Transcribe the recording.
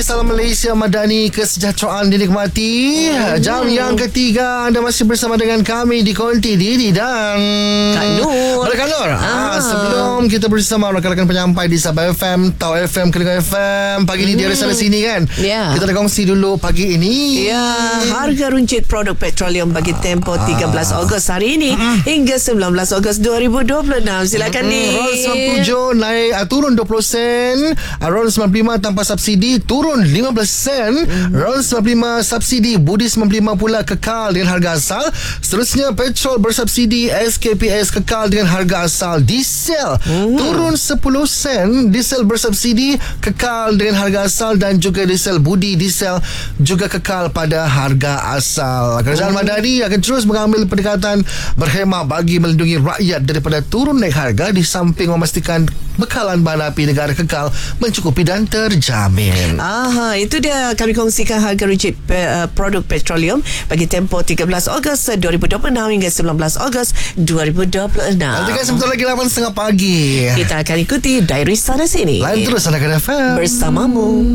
salam Malaysia Madani, kesejahteraan dinikmati. Jam yang ketiga anda masih bersama dengan kami di Konti Didi dan Kak Nur. Kak Nur. Sebelum kita bersama rakan-rakan penyampai di Sabah FM, Tau FM, Kelengah FM, pagi ni dia ada sana sini kan. Kita dah kongsi dulu pagi ini. Harga runcit produk petroleum bagi tempoh 13 Ogos hari ini hingga 19 Ogos 2026. Silakan ni. RON 97 naik turun 20 sen. RON 95 tanpa subsidi turun 15 sen. RON 95 subsidi, Budi 95 pula kekal dengan harga asal. Seterusnya petrol bersubsidi, SKPS kekal dengan harga asal. Diesel turun 10 sen. Diesel bersubsidi kekal dengan harga asal, dan juga diesel Budi diesel juga kekal pada harga asal. Kerajaan Madani akan terus mengambil pendekatan berhemah bagi melindungi rakyat daripada turun naik harga, di samping memastikan bekalan bahan api negara kekal mencukupi dan terjamin. Itu dia kami kongsikan harga runcit produk petroleum bagi tempoh 13 Ogos 2026 hingga 19 Ogos 2026. Nanti kan sebentar lagi 8.30 pagi. Kita akan ikuti Diary Sana Sini. Lain terus Anda FM bersamamu.